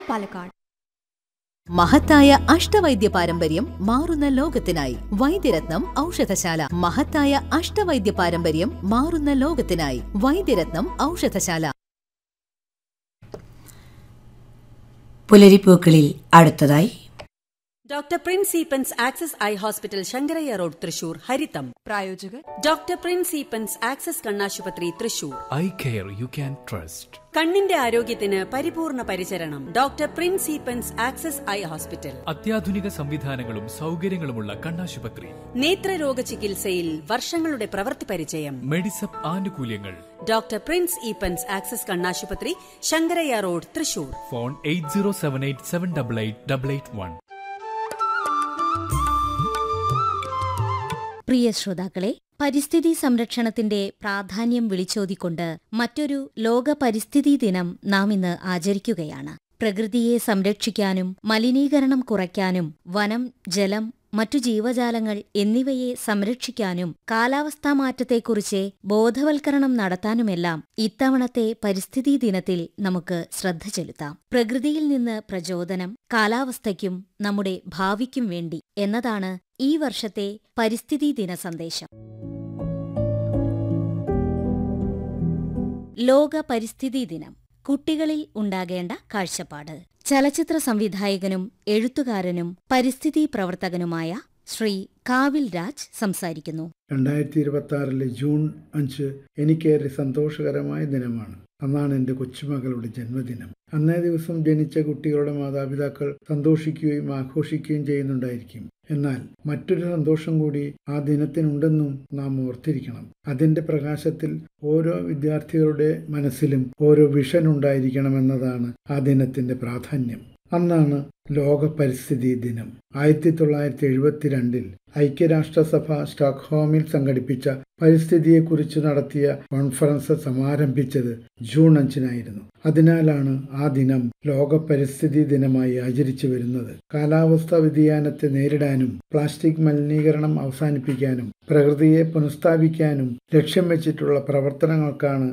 പാലക്കാട്. മഹത്തായ അഷ്ടവൈദ്യ പാരമ്പര്യം മാറുന്ന ലോകത്തിനായി വൈദ്യരത്നം ഔഷധശാല. മഹത്തായ അഷ്ടവൈദ്യ പാരമ്പര്യം മാറുന്ന ലോകത്തിനായി വൈദ്യരത്നം ഔഷധശാല. പുലരിപ്പൂക്കളിൽ അടുത്തതായി doctor Prince Eappen's access eye hospital Sankaraiah road Thrissur ഹരിതം. പ്രായോജകർ ഡോക്ടർ പ്രിൻസ് ഈപ്പൻസ് ആക്സസ് കണ്ണാശുപത്രി Thrissur. Eye care you can trust. കണ്ണിന്റെ ആരോഗ്യത്തിന് പരിപൂർണ പരിചരണം. Doctor Prince Eappen's access eye hospital. അത്യാധുനിക സംവിധാനങ്ങളും സൗകര്യങ്ങളുമുള്ള കണ്ണാശുപത്രി. നേത്രരോഗ ചികിത്സയിൽ വർഷങ്ങളുടെ പ്രവൃത്തി പരിചയം. മെഡിസപ്പ് ആനുകൂല്യങ്ങൾ. ഡോക്ടർ പ്രിൻസ് ഈപ്പൻസ് ആക്സസ് കണ്ണാശുപത്രി ശങ്കരയ്യ റോഡ് തൃശൂർ. ഫോൺ 8078788881. പ്രിയ ശ്രോതാക്കളെ, പരിസ്ഥിതി സംരക്ഷണത്തിന്റെ പ്രാധാന്യം വിളിച്ചോതിക്കൊണ്ട് മറ്റൊരു ലോക പരിസ്ഥിതി ദിനം നാം ഇന്ന് ആചരിക്കുകയാണ്. പ്രകൃതിയെ സംരക്ഷിക്കാനും മലിനീകരണം കുറയ്ക്കാനും വനം, ജലം, മറ്റു ജീവജാലങ്ങൾ എന്നിവയെ സംരക്ഷിക്കാനും കാലാവസ്ഥാ മാറ്റത്തെക്കുറിച്ച് ബോധവൽക്കരണം നടത്താനുമെല്ലാം ഇത്തവണത്തെ പരിസ്ഥിതി ദിനത്തിൽ നമുക്ക് ശ്രദ്ധ ചെലുത്താം. പ്രകൃതിയിൽ നിന്ന് പ്രചോദനം കാലാവസ്ഥയ്ക്കും നമ്മുടെ ഭാവിക്കും വേണ്ടി എന്നതാണ് ഈ വർഷത്തെ പരിസ്ഥിതി ദിന സന്ദേശം. ലോക പരിസ്ഥിതി ദിനം. കുട്ടികളിൽ ഉണ്ടാകേണ്ട കാഴ്ചപ്പാട്. ചലച്ചിത്ര സംവിധായകനും എഴുത്തുകാരനും പരിസ്ഥിതി പ്രവർത്തകനുമായ ശ്രീ കാവിൽ രാജ് സംസാരിക്കുന്നു. 2026 ജൂൺ 5 എനിക്കേറെ സന്തോഷകരമായ ദിനമാണ്. അന്നാണ് എൻ്റെ കൊച്ചുമകളുടെ ജന്മദിനം. അന്നേ ദിവസം ജനിച്ച കുട്ടികളുടെ മാതാപിതാക്കൾ സന്തോഷിക്കുകയും ആഘോഷിക്കുകയും ചെയ്യുന്നുണ്ടായിരിക്കും. എന്നാൽ മറ്റൊരു സന്തോഷം കൂടി ആ ദിനത്തിനുണ്ടെന്നും നാം ഓർത്തിരിക്കണം. അതിൻ്റെ പ്രകാശത്തിൽ ഓരോ വിദ്യാർത്ഥികളുടെ മനസ്സിലും ഓരോ വിഷൻ ഉണ്ടായിരിക്കണമെന്നതാണ് ആ ദിനത്തിൻ്റെ പ്രാധാന്യം. അന്നാണ് ലോക പരിസ്ഥിതി ദിനം. 1972 ഐക്യരാഷ്ട്രസഭ സ്റ്റോക്ക്ഹോമിൽ സംഘടിപ്പിച്ച പരിസ്ഥിതിയെക്കുറിച്ച് നടത്തിയ കോൺഫറൻസ് സമാരംഭിച്ചത് ജൂൺ 5 അതിനാലാണ് ആ ദിനം ലോക പരിസ്ഥിതി ദിനമായി ആചരിച്ചു വരുന്നത്. കാലാവസ്ഥാ വ്യതിയാനത്തെ നേരിടാനും പ്ലാസ്റ്റിക് മലിനീകരണം അവസാനിപ്പിക്കാനും പ്രകൃതിയെ പുനഃസ്ഥാപിക്കാനും ലക്ഷ്യം വെച്ചിട്ടുള്ള പ്രവർത്തനങ്ങൾക്കാണ്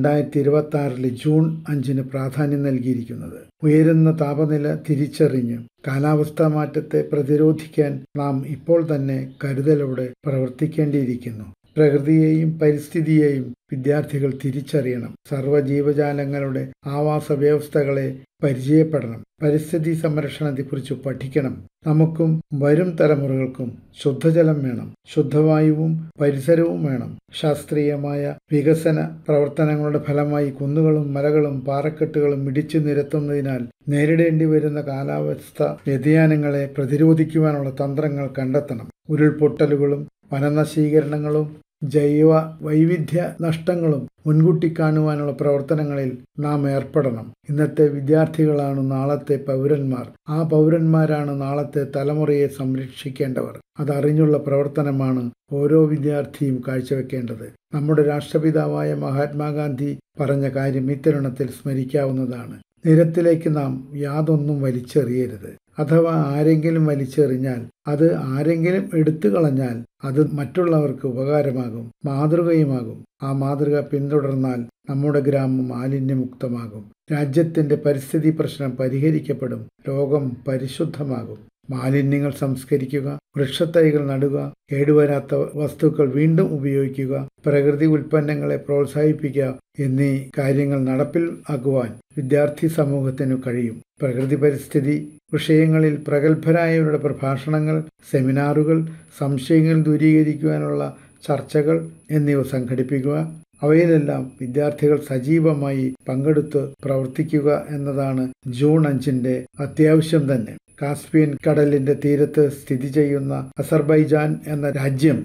2026 ജൂൺ 5 പ്രാധാന്യം നൽകിയിരിക്കുന്നത്. ഉയരുന്ന താപനില തിരിച്ചറിഞ്ഞ് കാലാവസ്ഥാ മാറ്റത്തെ പ്രതിരോധിക്കാൻ നാം ഇപ്പോൾ തന്നെ കരുതലോടെ പ്രവർത്തിക്കേണ്ടിയിരിക്കുന്നു. പ്രകൃതിയെയും പരിസ്ഥിതിയെയും വിദ്യാർത്ഥികൾ തിരിച്ചറിയണം. സർവ്വജീവജാലങ്ങളുടെ ആവാസ വ്യവസ്ഥകളെ പരിചയപ്പെടണം. പരിസ്ഥിതി സംരക്ഷണത്തെക്കുറിച്ച് പഠിക്കണം. നമുക്കും വരും തലമുറകൾക്കും ശുദ്ധജലം വേണം, ശുദ്ധവായുവും പരിസരവും വേണം. ശാസ്ത്രീയമായ വികസന പ്രവർത്തനങ്ങളുടെ ഫലമായി കുന്നുകളും മലകളും പാറക്കെട്ടുകളും ഇടിച്ചു നിരത്തുന്നതിനാൽ നേരിടേണ്ടി വരുന്ന കാലാവസ്ഥ വ്യതിയാനങ്ങളെ പ്രതിരോധിക്കുവാനുള്ള തന്ത്രങ്ങൾ കണ്ടെത്തണം. ഉരുൾപൊട്ടലുകളും വനനശീകരണങ്ങളും ജൈവ വൈവിധ്യ നഷ്ടങ്ങളും മുൻകൂട്ടി കാണുവാനുള്ള പ്രവർത്തനങ്ങളിൽ നാം ഏർപ്പെടണം. ഇന്നത്തെ വിദ്യാർത്ഥികളാണ് നാളത്തെ പൗരന്മാർ. ആ പൗരന്മാരാണ് നാളത്തെ തലമുറയെ സംരക്ഷിക്കേണ്ടവർ. അതറിഞ്ഞുള്ള പ്രവർത്തനമാണ് ഓരോ വിദ്യാർത്ഥിയും കാഴ്ചവെക്കേണ്ടത്. നമ്മുടെ രാഷ്ട്രപിതാവായ മഹാത്മാഗാന്ധി പറഞ്ഞ കാര്യം ഇത്തരുണത്തിൽ സ്മരിക്കാവുന്നതാണ്. നിരത്തിലേക്ക് നാം യാതൊന്നും വലിച്ചെറിയരുത്. അഥവാ ആരെങ്കിലും വലിച്ചെറിഞ്ഞാൽ, അത് ആരെങ്കിലും എടുത്തു കളഞ്ഞാൽ അത് മറ്റുള്ളവർക്ക് ഉപകാരമാകും, മാതൃകയുമാകും. ആ മാതൃക പിന്തുടർന്നാൽ നമ്മുടെ ഗ്രാമം മാലിന്യമുക്തമാകും. രാജ്യത്തിന്റെ പരിസ്ഥിതി പ്രശ്നം പരിഹരിക്കപ്പെടും. ലോകം പരിശുദ്ധമാകും. മാലിന്യങ്ങൾ സംസ്കരിക്കുക, വൃക്ഷത്തൈകൾ നടുക, കേടുവരാത്ത വസ്തുക്കൾ വീണ്ടും ഉപയോഗിക്കുക, പ്രകൃതി ഉൽപ്പന്നങ്ങളെ പ്രോത്സാഹിപ്പിക്കുക എന്നീ കാര്യങ്ങൾ നടപ്പിൽ ആക്കുവാൻ വിദ്യാർത്ഥി സമൂഹത്തിനു കഴിയും. പ്രകൃതി പരിസ്ഥിതി വിഷയങ്ങളിൽ പ്രഗത്ഭരായവരുടെ പ്രഭാഷണങ്ങൾ, സെമിനാറുകൾ, സംശയങ്ങൾ ദൂരീകരിക്കുവാനുള്ള ചർച്ചകൾ എന്നിവ സംഘടിപ്പിക്കുക. അവയിലെല്ലാം വിദ്യാർത്ഥികൾ സജീവമായി പങ്കെടുത്ത് പ്രവർത്തിക്കുക എന്നതാണ് ജൂൺ 5 അത്യാവശ്യം തന്നെ. കാസ്പിയൻ കടലിന്റെ തീരത്ത് സ്ഥിതി ചെയ്യുന്ന അസർബൈജാൻ എന്ന രാജ്യം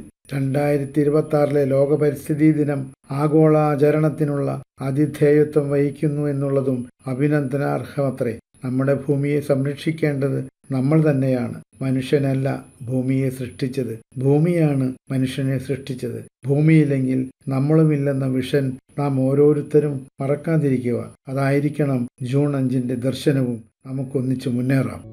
2026 ലോക പരിസ്ഥിതി ദിനം ആഗോളാചരണത്തിനുള്ള ആതിഥേയത്വം വഹിക്കുന്നു എന്നുള്ളതും അഭിനന്ദനാർഹമത്രേ. നമ്മുടെ ഭൂമിയെ സംരക്ഷിക്കേണ്ടത് നമ്മൾ തന്നെയാണ്. മനുഷ്യനല്ല ഭൂമിയെ സൃഷ്ടിച്ചത്, ഭൂമിയാണ് മനുഷ്യനെ സൃഷ്ടിച്ചത്. ഭൂമിയില്ലെങ്കിൽ നമ്മളുമില്ലെന്ന വിഷൻ നാം ഓരോരുത്തരും മറക്കാതിരിക്കുക. അതായിരിക്കണം ജൂൺ 5 ദർശനവും. നമുക്കൊന്നിച്ചു മുന്നേറാം.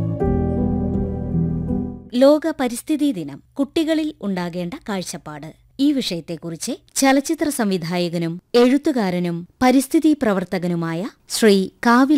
ലോക പരിസ്ഥിതി ദിനം. കുട്ടികളിൽ ഉണ്ടാകേണ്ട കാഴ്ചപ്പാട്. ഈ വിഷയത്തെക്കുറിച്ച് ചലച്ചിത്ര സംവിധായകനും എഴുത്തുകാരനും പരിസ്ഥിതി പ്രവർത്തകനുമായ ശ്രീ കാവിൽ